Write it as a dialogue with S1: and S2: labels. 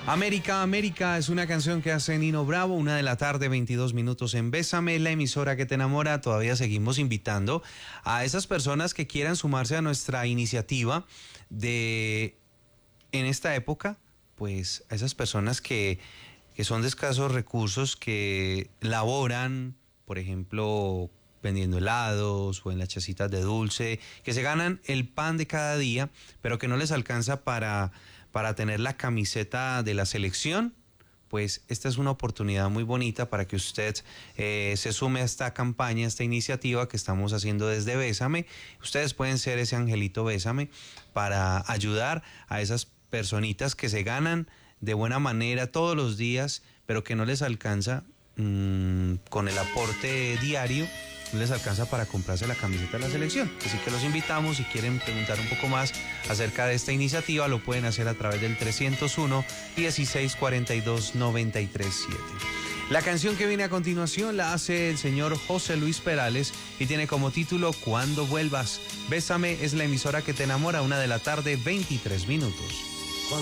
S1: América, América es una canción que hace Nino Bravo, 1 de la tarde, 22 minutos en Bésame, la emisora que te enamora. Todavía seguimos invitando a esas personas que quieran sumarse a nuestra iniciativa en esta época, pues a esas personas que son de escasos recursos, que laboran, por ejemplo, vendiendo helados o en las chacitas de dulce, que se ganan el pan de cada día, pero que no les alcanza para tener la camiseta de la selección. Pues esta es una oportunidad muy bonita para que usted se sume a esta campaña, a esta iniciativa que estamos haciendo desde Bésame. Ustedes pueden ser ese angelito Bésame para ayudar a esas personitas que se ganan de buena manera todos los días, pero que no les alcanza con el aporte diario, no les alcanza para comprarse la camiseta de la selección. Así que los invitamos, si quieren preguntar un poco más acerca de esta iniciativa, lo pueden hacer a través del 301-1642-937. La canción que viene a continuación la hace el señor José Luis Perales y tiene como título Cuando vuelvas. Bésame es la emisora que te enamora, 1 de la tarde, 23 minutos.